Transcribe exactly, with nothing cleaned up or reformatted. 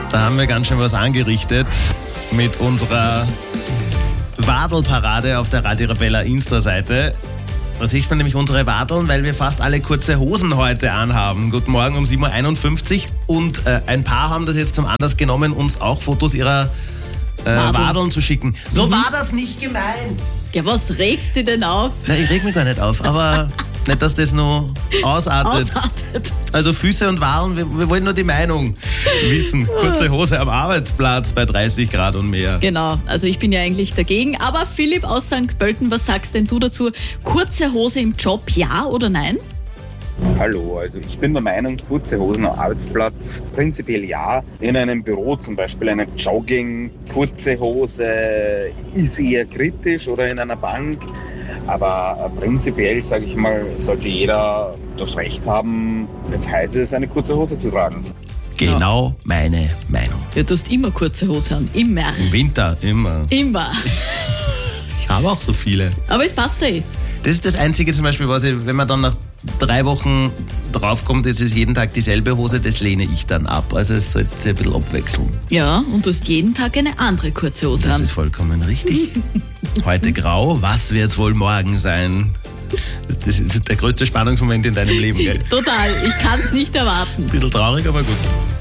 Da haben wir ganz schön was angerichtet mit unserer Wadelparade auf der Radio Arabella Insta-Seite. Da sieht man nämlich unsere Wadeln, weil wir fast alle kurze Hosen heute anhaben. Guten Morgen um sieben Uhr einundfünfzig und äh, ein paar haben das jetzt zum Anlass genommen, uns auch Fotos ihrer äh, Wadeln. Wadeln zu schicken. So mhm. war das nicht gemeint. Ja, was regst du denn auf? Nein, ich reg mich gar nicht auf, aber nicht, dass das noch ausartet. Ausartet. Also Füße und Wadeln, wir, wir wollen nur die Meinung wissen. Kurze Hose am Arbeitsplatz bei dreißig Grad und mehr. Genau, also ich bin ja eigentlich dagegen. Aber Philipp aus Sankt Pölten, was sagst denn du dazu? Kurze Hose im Job, ja oder nein? Hallo, also ich bin der Meinung, kurze Hosen am Arbeitsplatz prinzipiell ja. In einem Büro zum Beispiel eine Jogging, kurze Hose ist eher kritisch oder in einer Bank. Aber prinzipiell, sage ich mal, sollte jeder das Recht haben, wenn es heiß ist, eine kurze Hose zu tragen. Genau meine Meinung. Ja, du hast immer kurze Hose an, immer. Im Winter, immer. Immer. Ich habe auch so viele. Aber es passt eh. Das ist das Einzige zum Beispiel, was ich, wenn man dann nach drei Wochen draufkommt, es ist jeden Tag dieselbe Hose, das lehne ich dann ab. Also es sollte sich ein bisschen abwechseln. Ja, und du hast jeden Tag eine andere kurze Hose das an. Das ist vollkommen richtig. Heute grau, was wird es wohl morgen sein? Das, das ist der größte Spannungsmoment in deinem Leben, gell? Total, ich kann es nicht erwarten. Ein bisschen traurig, aber gut.